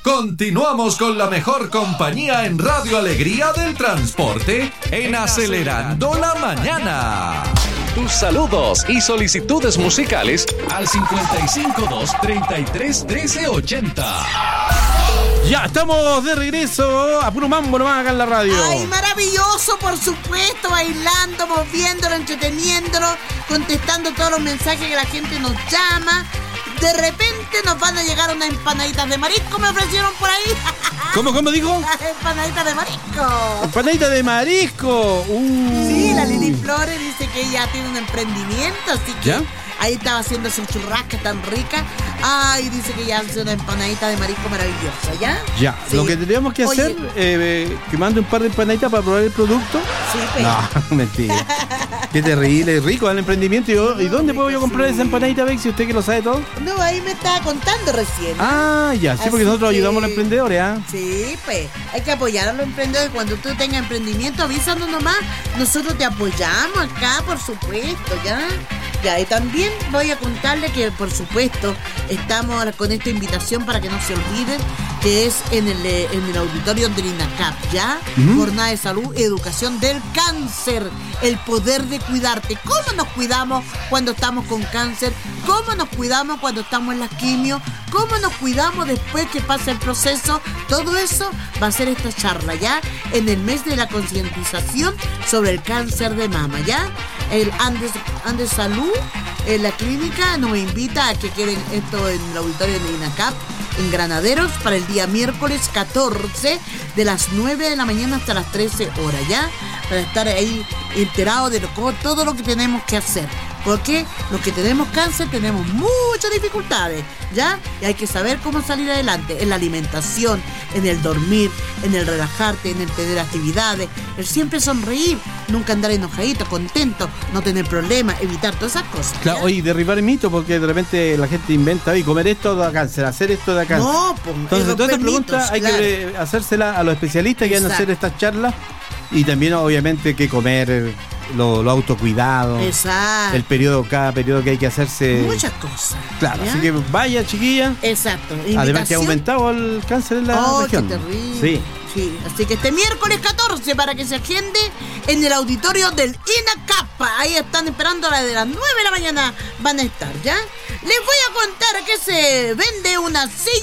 Continuamos con la mejor compañía en Radio Alegría del Transporte en Acelerando la Mañana. Tus saludos y solicitudes musicales al 552-33-1380. Ya estamos de regreso a puro mambo nomás acá en la radio. Ay, maravilloso, por supuesto, bailando, moviéndolo, entreteniéndolo, contestando todos los mensajes que la gente nos llama. De repente nos van a llegar unas empanaditas de marisco, me ofrecieron por ahí. ¿Cómo dijo? Empanaditas de marisco. Empanaditas de marisco. Sí, la Lili Flores dice que ella tiene un emprendimiento, así que ¿ya? Ahí estaba haciendo su churrasca tan rica. Ay, dice que ya hace una empanadita de marisco maravillosa, ¿ya? Ya, Sí. lo que tendríamos que hacer, que mande un par de empanaditas para probar el producto. Sí, pero... No, mentira. Qué terrible, rico el emprendimiento. ¿Y dónde puedo yo comprar esa empanadita, Bexi? ¿Usted que lo sabe todo? No, ahí me estaba contando recién. Ah, ya, sí, porque Así nosotros que- ayudamos a los emprendedores, ¿ah? Sí, pues, hay que apoyar a los emprendedores. Cuando tú tengas emprendimiento, avísanos nomás. Nosotros te apoyamos acá, por supuesto, ¿ya? Ya, y también voy a contarle que, por supuesto, estamos con esta invitación para que no se olviden, que es en el auditorio del INACAP, ¿ya? Jornada de salud, educación del cáncer, el poder de cuidarte. ¿Cómo nos cuidamos cuando estamos con cáncer? ¿Cómo nos cuidamos cuando estamos en la quimio? ¿Cómo nos cuidamos después que pasa el proceso? Todo eso va a ser esta charla, ¿ya? En el mes de la concientización sobre el cáncer de mama, ¿ya? El Andes Salud, la clínica, nos invita a que queden esto en el auditorio de INACAP, en Granaderos, para el día miércoles 14, de las 9 de la mañana hasta las 13 horas, ¿ya? Para estar ahí enterados de todo lo que tenemos que hacer. Porque los que tenemos cáncer tenemos muchas dificultades, ¿ya? Y hay que saber cómo salir adelante en la alimentación, en el dormir, en el relajarte, en el tener actividades, el siempre sonreír, nunca andar enojadito, contento, no tener problemas, evitar todas esas cosas. Claro, ¿ya? oye, derribar el mito, porque de repente la gente inventa, oye, comer esto da cáncer, hacer esto da cáncer. No, pues, Entonces, todas estas preguntas hay que hacérselas a los especialistas que van a hacer estas charlas. Y también, obviamente, que comer, lo autocuidado. Exacto. Cada periodo que hay que hacerse. Muchas cosas. Claro, ¿ya? así que vaya, chiquilla. Exacto. Además que ha Invitación. aumentado el cáncer en la Oh, región. qué terrible. Sí. Sí, así que este miércoles 14 para que se agende en el auditorio del INACAP. Ahí están esperando a la de las 9 de la mañana. Van a estar, ¿ya? Les voy a contar que se vende una silla